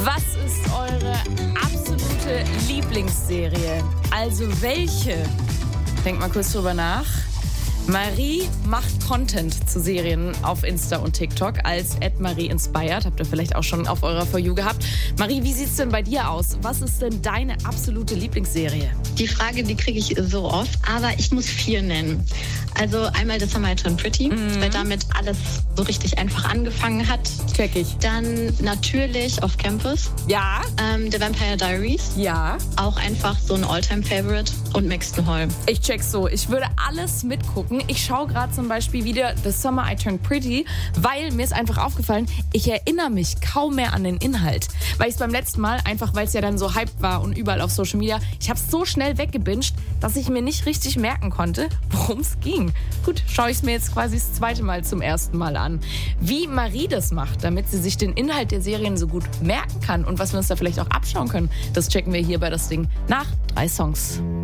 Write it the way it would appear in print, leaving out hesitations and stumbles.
Was ist eure absolute Lieblingsserie? Also welche? Denkt mal kurz drüber nach. Marie macht Content zu Serien auf Insta und TikTok als @marieinspired. Habt ihr vielleicht auch schon auf eurer For You gehabt. Marie, wie sieht's denn bei dir aus? Was ist denn deine absolute Lieblingsserie? Die Frage, die kriege ich so oft, aber ich muss 4 nennen. Also einmal The Summer I Turned Pretty, weil damit alles so richtig einfach angefangen hat. Check ich. Dann natürlich Off Campus. Ja. The Vampire Diaries. Ja. Auch einfach so ein All-Time-Favorite. Und Maxton Hall. Ich check's so. Ich würde alles mitgucken. Ich schaue gerade zum Beispiel wieder The Summer I Turned Pretty, weil mir ist einfach aufgefallen, ich erinnere mich kaum mehr an den Inhalt. Weil ich es beim letzten Mal, einfach weil es ja dann so hyped war und überall auf Social Media, ich habe es so schnell weggebinged, dass ich mir nicht richtig merken konnte, worum es ging. Gut, schaue ich es mir jetzt quasi das zweite Mal zum ersten Mal an. Wie Marie das macht, damit sie sich den Inhalt der Serien so gut merken kann und was wir uns da vielleicht auch abschauen können, das checken wir hier bei Das Ding nach 3 Songs.